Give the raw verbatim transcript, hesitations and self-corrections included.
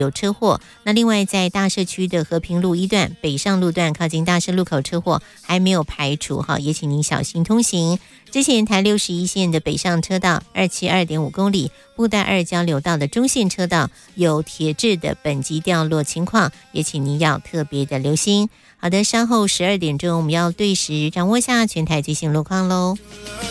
有车祸。那另外在大社区的和平路一段北上路段靠近大社路口车祸还没有排除哈，也请您小心通行。之前台六十一线的北上车道二七二点五公里布袋二交流道的中线车道有铁质的本级掉落情况，也请您要特别的留心。好的，稍后十二点钟我们要对时掌握下全台最新路况喽。